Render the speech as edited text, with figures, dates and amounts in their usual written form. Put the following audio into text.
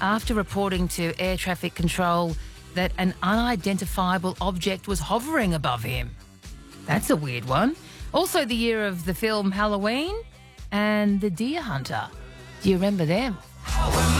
after reporting to air traffic control that an unidentifiable object was hovering above him. That's a weird one. Also the year of the film Halloween and The Deer Hunter. Do you remember them?